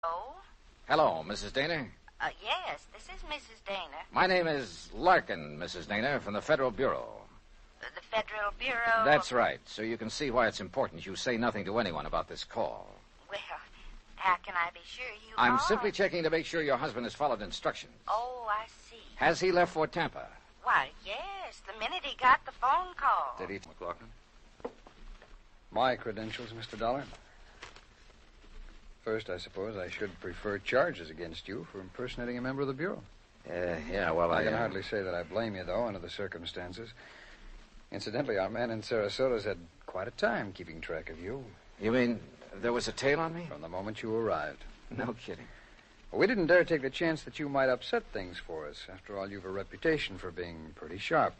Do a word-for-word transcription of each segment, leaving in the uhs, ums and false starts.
Oh? Hello, Missus Dana. Uh, yes, this is Missus Dana. My name is Larkin, Missus Dana, from the Federal Bureau. Uh, the Federal Bureau? That's right, so you can see why it's important you say nothing to anyone about this call. Well, how can I be sure you I'm are? simply checking to make sure your husband has followed instructions. Oh, I see. Has he left Fort Tampa? Why, yes, the minute he got the phone call. Did he? McLaughlin? My credentials, Mister Dollar. First, I suppose I should prefer charges against you for impersonating a member of the Bureau. Uh, yeah, well, I... I can uh, hardly say that I blame you, though, under the circumstances. Incidentally, our man in Sarasota's had quite a time keeping track of you. You mean there was a tail on me? From the moment you arrived. No kidding. We didn't dare take the chance that you might upset things for us. After all, you've a reputation for being pretty sharp.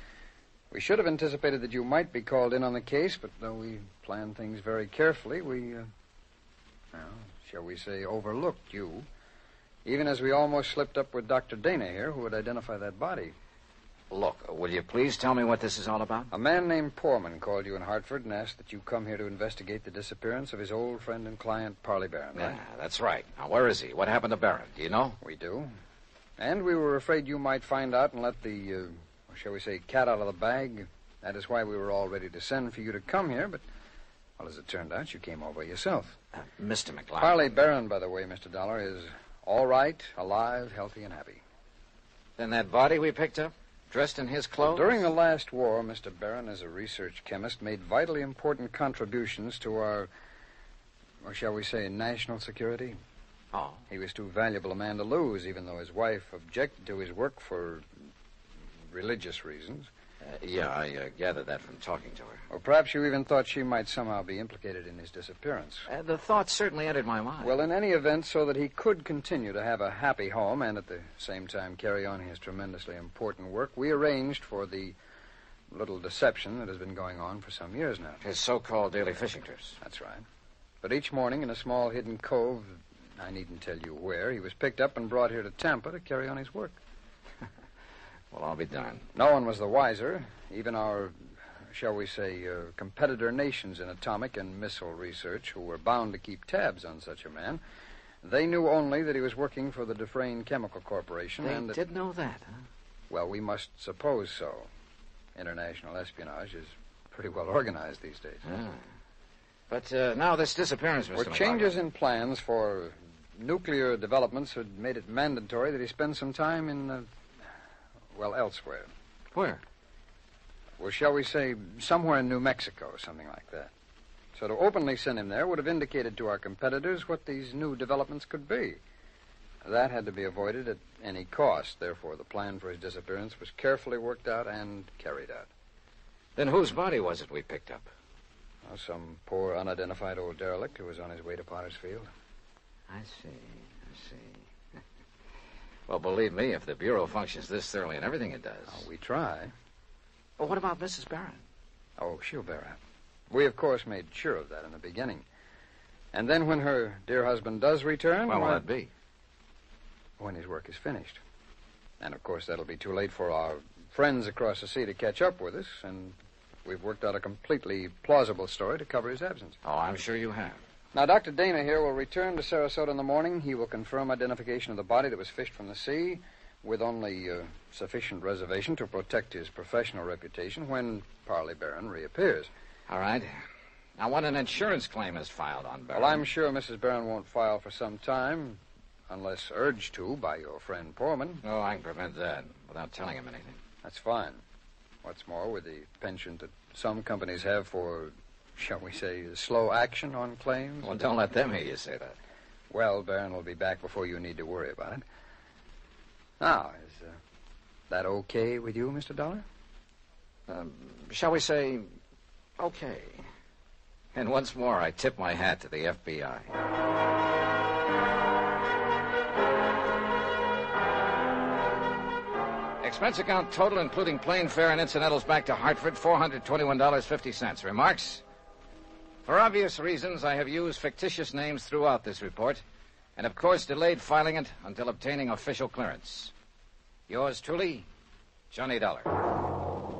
We should have anticipated that you might be called in on the case, but though we planned things very carefully, we, uh, well, shall we say, overlooked you. Even as we almost slipped up with Doctor Dana here, who would identify that body. Look, will you please tell me what this is all about? A man named Poorman called you in Hartford and asked that you come here to investigate the disappearance of his old friend and client, Parley Barron, right? Yeah, that's right. Now, where is he? What happened to Barron? Do you know? We do. And we were afraid you might find out and let the, uh, shall we say, cat out of the bag. That is why we were all ready to send for you to come here, but, well, as it turned out, you came over yourself. Uh, Mister McLeod. Parley Barron, by the way, Mister Dollar, is all right, alive, healthy, and happy. Then that body we picked up? Dressed in his clothes? During the last war, Mister Barron, as a research chemist, made vitally important contributions to our, or shall we say, national security. Oh. He was too valuable a man to lose, even though his wife objected to his work for religious reasons. Uh, yeah, I uh, gathered that from talking to her. Or perhaps you even thought she might somehow be implicated in his disappearance. Uh, the thought certainly entered my mind. Well, in any event, so that he could continue to have a happy home and at the same time carry on his tremendously important work, we arranged for the little deception that has been going on for some years now. His so-called daily fishing trips. That's right. But each morning in a small hidden cove, I needn't tell you where, he was picked up and brought here to Tampa to carry on his work. Well, I'll be darned. No one was the wiser. Even our, shall we say, uh, competitor nations in atomic and missile research, who were bound to keep tabs on such a man, they knew only that he was working for the Dufresne Chemical Corporation. They and that, did know that, huh? Well, we must suppose so. International espionage is pretty well organized these days. Ah. But uh, now this disappearance, Mister Were changes in plans for nuclear developments had made it mandatory that he spend some time in, uh, well, elsewhere. Where? Well, shall we say, somewhere in New Mexico, something like that. So to openly send him there would have indicated to our competitors what these new developments could be. That had to be avoided at any cost. Therefore, the plan for his disappearance was carefully worked out and carried out. Then whose body was it we picked up? Well, some poor, unidentified old derelict who was on his way to Potter's Field. I see, I see. Well, believe me, if the Bureau functions this thoroughly in everything it does... Oh, we try. Well, what about Missus Barron? Oh, she'll bear up. We, of course, made sure of that in the beginning. And then when her dear husband does return... When will well, that be? When his work is finished. And, of course, that'll be too late for our friends across the sea to catch up with us, and we've worked out a completely plausible story to cover his absence. Oh, I'm sure you have. Now, Doctor Dana here will return to Sarasota in the morning. He will confirm identification of the body that was fished from the sea with only uh, sufficient reservation to protect his professional reputation when Parley Barron reappears. All right. Now, when an insurance claim is filed on Barron... Well, I'm sure Missus Barron won't file for some time, unless urged to by your friend Poorman. Oh, I can prevent that without telling him anything. That's fine. What's more, with the penchant that some companies have for, shall we say, slow action on claims... Well, don't let them hear you say that. Well, Barron will be back before you need to worry about it. Now, is uh, that okay with you, Mister Dollar? Um, shall we say, okay. And once more, I tip my hat to the F B I. Expense account total, including plane fare and incidentals back to Hartford, four hundred twenty-one dollars and fifty cents. Remarks? For obvious reasons, I have used fictitious names throughout this report, and of course delayed filing it until obtaining official clearance. Yours truly, Johnny Dollar.